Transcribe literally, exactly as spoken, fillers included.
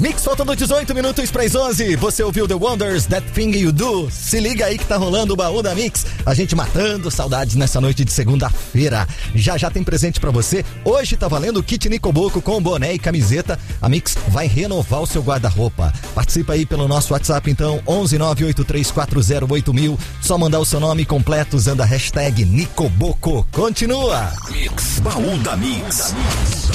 Mix, faltando dezoito minutos para as onze. Você ouviu The Wonders, That Thing You Do? Se liga aí que tá rolando o baú da Mix. A gente matando saudades nessa noite de segunda-feira. Já já tem presente para você. Hoje tá valendo o kit Nicoboco com boné e camiseta. A Mix vai renovar o seu guarda-roupa. Participa aí pelo nosso WhatsApp então, onze nove oito três quatro zero oito mil. Só mandar o seu nome completo usando a hashtag Nicoboco. Continua. Mix, baú da Mix.